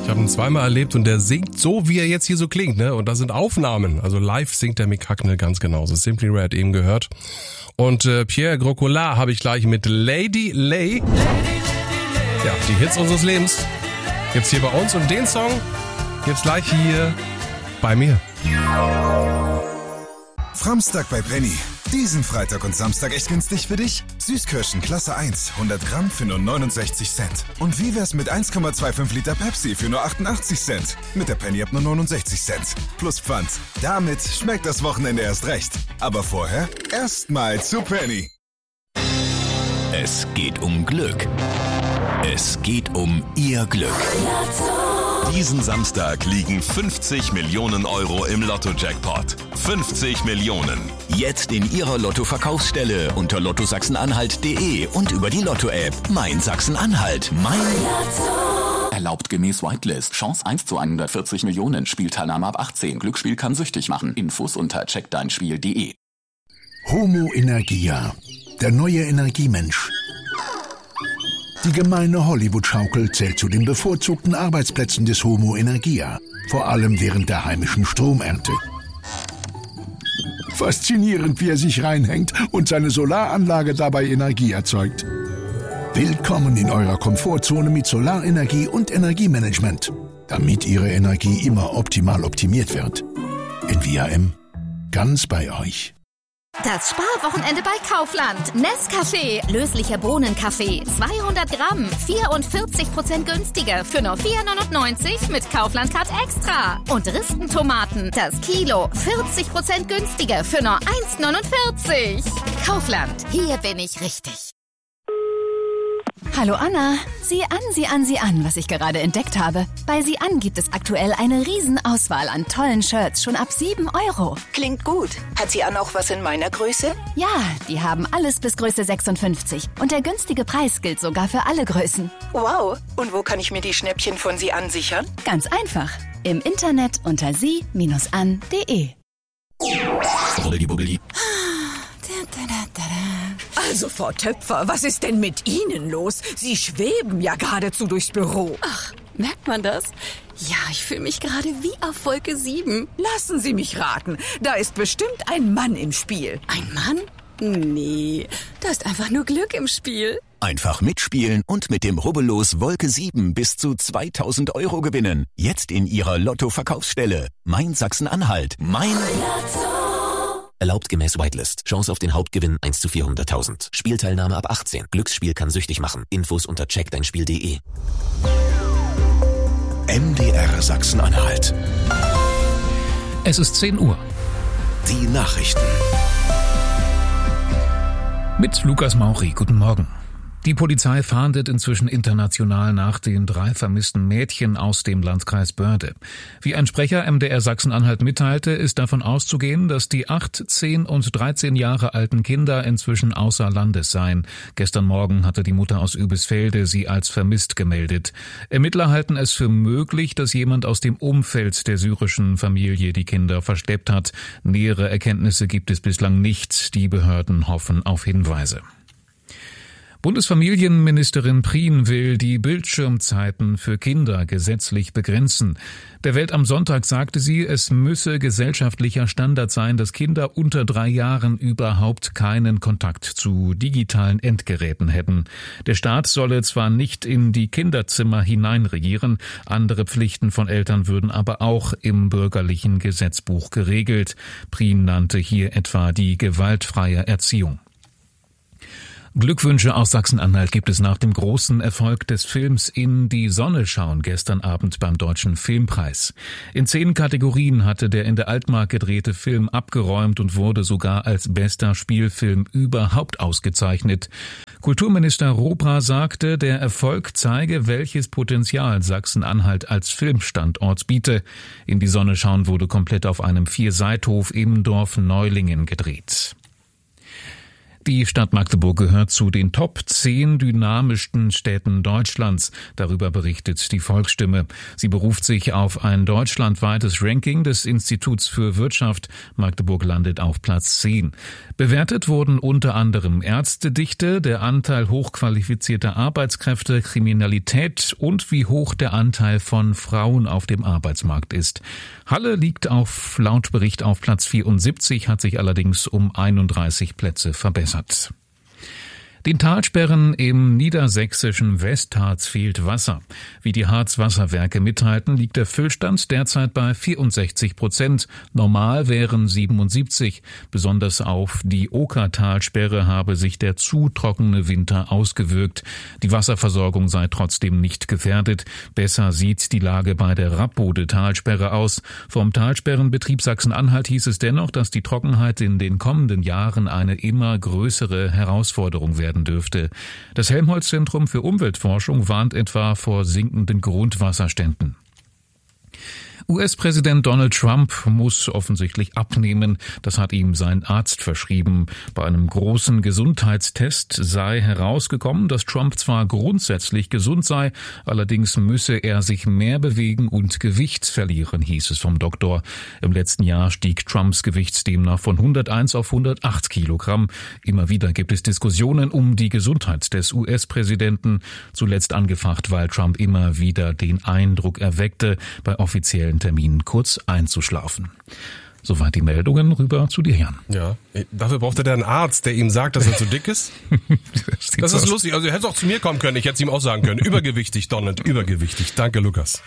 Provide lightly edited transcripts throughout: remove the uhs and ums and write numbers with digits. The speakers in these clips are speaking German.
habe ihn zweimal erlebt und der singt so, wie er jetzt hier so klingt, ne? Und da sind Aufnahmen. Also live singt der Mick Hucknall ganz genauso. Simply Red eben gehört. Und Pierre Grocola habe ich gleich mit Lady Lay. Ja, die Hits unseres Lebens gibt's hier bei uns und den Song gibt's gleich hier bei mir. Framstag bei Penny. Diesen Freitag und Samstag echt günstig für dich? Süßkirschen Klasse 1, 100 Gramm für nur 69 Cent. Und wie wär's mit 1,25 Liter Pepsi für nur 88 Cent? Mit der Penny ab nur 69 Cent. Plus Pfand. Damit schmeckt das Wochenende erst recht. Aber vorher erstmal zu Penny. Es geht um Glück. Es geht um Ihr Glück. Diesen Samstag liegen 50 Millionen Euro im Lotto-Jackpot. 50 Millionen. Jetzt in Ihrer Lotto-Verkaufsstelle unter lottosachsen-anhalt.de und über die Lotto-App. Mein Sachsen-Anhalt. Mein Lotto. Erlaubt gemäß Whitelist. Chance 1 zu 140 Millionen. Spielteilnahme ab 18. Glücksspiel kann süchtig machen. Infos unter checkdeinspiel.de. Homo Energia. Der neue Energiemensch. Die gemeine Hollywood-Schaukel zählt zu den bevorzugten Arbeitsplätzen des Homo Energia, vor allem während der heimischen Stromernte. Faszinierend, wie er sich reinhängt und seine Solaranlage dabei Energie erzeugt. Willkommen in eurer Komfortzone mit Solarenergie und Energiemanagement, damit Ihre Energie immer optimal optimiert wird. In VRM, ganz bei euch. Das Sparwochenende bei Kaufland. Nescafé, löslicher Bohnenkaffee, 200 Gramm, 44% günstiger für nur 4,99 mit Kaufland Card Extra. Und Ristentomaten, das Kilo, 40% günstiger für nur 1,49. Kaufland, hier bin ich richtig. Hallo Anna, sieh an, was ich gerade entdeckt habe. Bei Sieh an gibt es aktuell eine Riesenauswahl an tollen Shirts, schon ab 7 €. Klingt gut. Hat Sieh an auch was in meiner Größe? Ja, die haben alles bis Größe 56. Und der günstige Preis gilt sogar für alle Größen. Wow. Und wo kann ich mir die Schnäppchen von Sieh an sichern? Ganz einfach. Im Internet unter sie-an.de. Also, Frau Töpfer, was ist denn mit Ihnen los? Sie schweben ja geradezu durchs Büro. Ach, merkt man das? Ja, ich fühle mich gerade wie auf Wolke 7. Lassen Sie mich raten, da ist bestimmt ein Mann im Spiel. Ein Mann? Nee, da ist einfach nur Glück im Spiel. Einfach mitspielen und mit dem Rubbellos Wolke 7 bis zu 2000 € gewinnen. Jetzt in Ihrer Lotto-Verkaufsstelle. Mein Sachsen-Anhalt. Mein Lotto. Erlaubt gemäß Whitelist. Chance auf den Hauptgewinn 1 zu 400.000. Spielteilnahme ab 18. Glücksspiel kann süchtig machen. Infos unter checkdeinspiel.de. MDR Sachsen-Anhalt. Es ist 10 Uhr. Die Nachrichten. Mit Lukas Maury. Guten Morgen. Die Polizei fahndet inzwischen international nach den 3 vermissten Mädchen aus dem Landkreis Börde. Wie ein Sprecher MDR Sachsen-Anhalt mitteilte, ist davon auszugehen, dass die 8, 10 und 13 Jahre alten Kinder inzwischen außer Landes seien. Gestern Morgen hatte die Mutter aus Übisfelde sie als vermisst gemeldet. Ermittler halten es für möglich, dass jemand aus dem Umfeld der syrischen Familie die Kinder verschleppt hat. Nähere Erkenntnisse gibt es bislang nicht. Die Behörden hoffen auf Hinweise. Bundesfamilienministerin Prien will die Bildschirmzeiten für Kinder gesetzlich begrenzen. Der Welt am Sonntag sagte sie, es müsse gesellschaftlicher Standard sein, dass Kinder unter 3 Jahren überhaupt keinen Kontakt zu digitalen Endgeräten hätten. Der Staat solle zwar nicht in die Kinderzimmer hineinregieren, andere Pflichten von Eltern würden aber auch im bürgerlichen Gesetzbuch geregelt. Prien nannte hier etwa die gewaltfreie Erziehung. Glückwünsche aus Sachsen-Anhalt gibt es nach dem großen Erfolg des Films In die Sonne schauen gestern Abend beim Deutschen Filmpreis. In 10 Kategorien hatte der in der Altmark gedrehte Film abgeräumt und wurde sogar als bester Spielfilm überhaupt ausgezeichnet. Kulturminister Robra sagte, der Erfolg zeige, welches Potenzial Sachsen-Anhalt als Filmstandort biete. In die Sonne schauen wurde komplett auf einem 4-Seithof im Dorf Neulingen gedreht. Die Stadt Magdeburg gehört zu den Top 10 dynamischsten Städten Deutschlands. Darüber berichtet die Volksstimme. Sie beruft sich auf ein deutschlandweites Ranking des Instituts für Wirtschaft. Magdeburg landet auf Platz 10. Bewertet wurden unter anderem Ärztedichte, der Anteil hochqualifizierter Arbeitskräfte, Kriminalität und wie hoch der Anteil von Frauen auf dem Arbeitsmarkt ist. Halle liegt laut Bericht auf Platz 74, hat sich allerdings um 31 Plätze verbessert. Den Talsperren im niedersächsischen Westharz fehlt Wasser. Wie die Harzwasserwerke mitteilten, liegt der Füllstand derzeit bei 64%. Normal wären 77%. Besonders auf die Okertalsperre habe sich der zu trockene Winter ausgewirkt. Die Wasserversorgung sei trotzdem nicht gefährdet. Besser sieht die Lage bei der Rappbode-Talsperre aus. Vom Talsperrenbetrieb Sachsen-Anhalt hieß es dennoch, dass die Trockenheit in den kommenden Jahren eine immer größere Herausforderung werden dürfte. Das Helmholtz-Zentrum für Umweltforschung warnt etwa vor sinkenden Grundwasserständen. US-Präsident Donald Trump muss offensichtlich abnehmen. Das hat ihm sein Arzt verschrieben. Bei einem großen Gesundheitstest sei herausgekommen, dass Trump zwar grundsätzlich gesund sei, allerdings müsse er sich mehr bewegen und Gewicht verlieren, hieß es vom Doktor. Im letzten Jahr stieg Trumps Gewicht demnach von 101 auf 108 Kilogramm. Immer wieder gibt es Diskussionen um die Gesundheit des US-Präsidenten, zuletzt angefacht, weil Trump immer wieder den Eindruck erweckte, bei offiziellen Terminen kurz einzuschlafen. Soweit die Meldungen, rüber zu dir, Jan. Ja, dafür braucht er einen Arzt, der ihm sagt, dass er zu dick ist. Das ist lustig, also er hätte auch zu mir kommen können, ich hätte es ihm auch sagen können. Übergewichtig, Donald, übergewichtig. Danke, Lukas.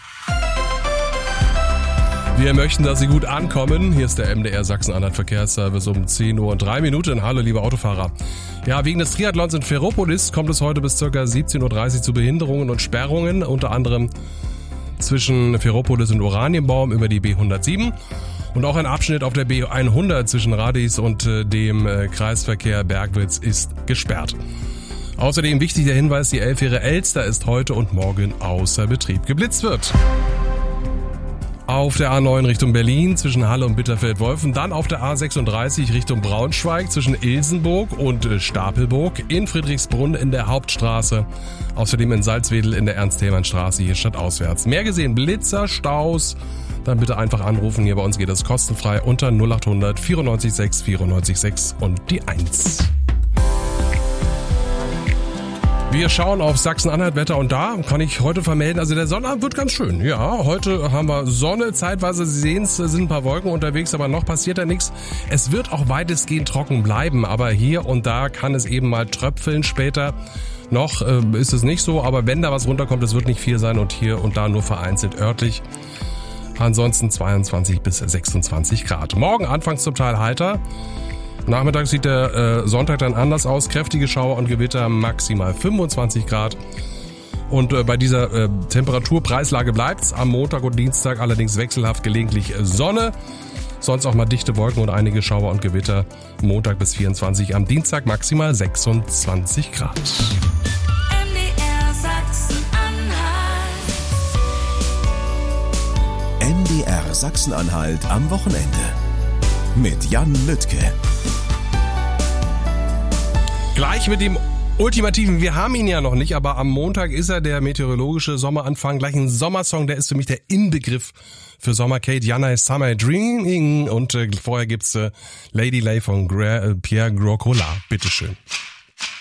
Wir möchten, dass Sie gut ankommen. Hier ist der MDR Sachsen-Anhalt Verkehrsservice um 10:03 Uhr. Hallo, liebe Autofahrer. Ja, wegen des Triathlons in Ferropolis kommt es heute bis ca. 17:30 Uhr zu Behinderungen und Sperrungen, unter anderem zwischen Ferropolis und Oranienbaum über die B107 und auch ein Abschnitt auf der B100 zwischen Radis und dem Kreisverkehr Bergwitz ist gesperrt. Außerdem wichtig der Hinweis, die Elbfähre Elster ist heute und morgen außer Betrieb. Geblitzt wird auf der A9 Richtung Berlin zwischen Halle und Bitterfeld-Wolfen, dann auf der A36 Richtung Braunschweig zwischen Ilsenburg und Stapelburg, in Friedrichsbrunn in der Hauptstraße, außerdem in Salzwedel in der Ernst-Thälmann-Straße hier stadtauswärts. Mehr gesehen, Blitzer, Staus, dann bitte einfach anrufen. Hier bei uns geht es kostenfrei unter 0800 94 6 94 6 und die 1. Wir schauen auf Sachsen-Anhalt Wetter und da kann ich heute vermelden, also der Sonnabend wird ganz schön. Ja, heute haben wir Sonne, zeitweise Sie sehen es, sind ein paar Wolken unterwegs, aber noch passiert da nichts. Es wird auch weitestgehend trocken bleiben, aber hier und da kann es eben mal tröpfeln später. Noch ist es nicht so, aber wenn da was runterkommt, es wird nicht viel sein und hier und da nur vereinzelt örtlich. Ansonsten 22 bis 26 Grad. Morgen anfangs zum Teil heiter. Nachmittags sieht der Sonntag dann anders aus. Kräftige Schauer und Gewitter, maximal 25 Grad. Und bei dieser Temperaturpreislage bleibt's. Am Montag und Dienstag allerdings wechselhaft gelegentlich Sonne. Sonst auch mal dichte Wolken und einige Schauer und Gewitter. Montag bis 24, am Dienstag maximal 26 Grad. MDR Sachsen-Anhalt. MDR Sachsen-Anhalt am Wochenende. Mit Jan Lüttke. Gleich mit dem ultimativen, wir haben ihn ja noch nicht, aber am Montag ist er der meteorologische Sommeranfang. Gleich ein Sommersong, der ist für mich der Inbegriff für Sommer. Kate Jana Summer Dreaming und vorher gibt's Lady Lay von Pierre Grocola. Bitteschön.